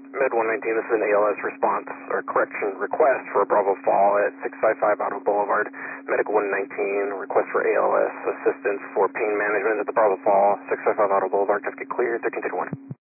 Med 119, this is an ALS response or correction request for Bravo Fall at 655 Auto Boulevard. Medical 119, request for ALS assistance for pain management at the Bravo Fall, 655 Auto Boulevard. Just get cleared, 1331.